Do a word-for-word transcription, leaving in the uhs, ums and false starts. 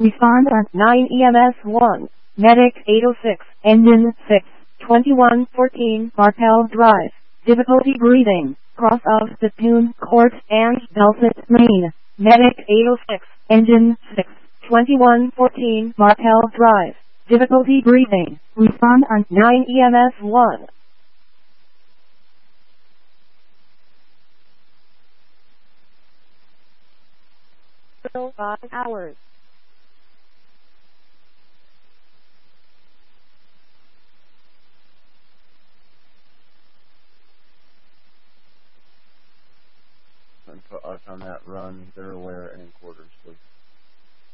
Respond on nine E M S one. Medic eight oh six. Engine six. twenty-one fourteen Martel Drive. Difficulty breathing. Cross of Bethune Court and Dulcet, Maine. Medic eight oh six. Engine six. twenty-one fourteen Martel Drive. Difficulty breathing. Respond on nine E M S one. Still five hours. And put us on that run. They're aware and in quarters, please.